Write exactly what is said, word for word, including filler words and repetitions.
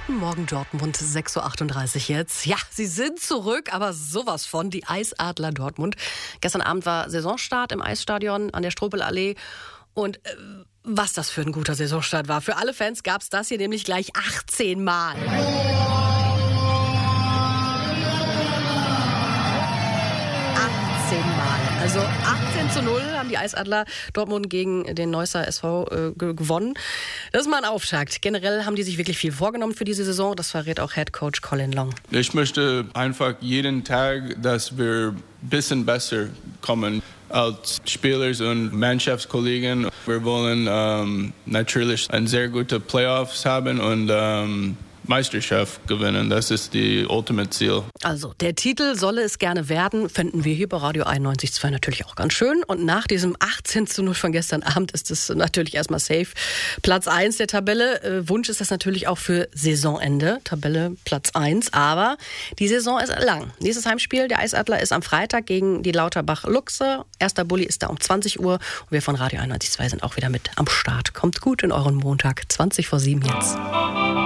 Guten Morgen, Dortmund, sechs Uhr achtunddreißig jetzt. Ja, sie sind zurück, aber sowas von, die Eisadler Dortmund. Gestern Abend war Saisonstart im Eisstadion an der Stropelallee. Und äh, was das für ein guter Saisonstart war. Für alle Fans gab es das hier nämlich gleich achtzehn Mal. achtzehn Mal. Also achtzehn zu null haben die Eisadler Dortmund gegen den Neusser S V äh, gewonnen. Das ist mal ein Auftakt. Generell haben die sich wirklich viel vorgenommen für diese Saison. Das verrät auch Head Coach Colin Long. Ich möchte einfach jeden Tag, dass wir ein bisschen besser kommen als Spieler und Mannschaftskollegen. Wir wollen ähm, natürlich ein sehr gute Playoffs haben und ähm, Meisterschaft gewinnen. Das ist die ultimate Ziel. Also, der Titel solle es gerne werden, finden wir hier bei Radio einundneunzig Komma zwei natürlich auch ganz schön. Und nach diesem achtzehn zu null von gestern Abend ist es natürlich erstmal safe. Platz eins der Tabelle. Äh, Wunsch ist das natürlich auch für Saisonende. Tabelle Platz eins. Aber die Saison ist lang. Nächstes Heimspiel der Eisadler ist am Freitag gegen die Lauterbach Luchse. Erster Bulli ist da um zwanzig Uhr. Und wir von Radio einundneunzig Komma zwei sind auch wieder mit am Start. Kommt gut in euren Montag. zwanzig vor sieben jetzt.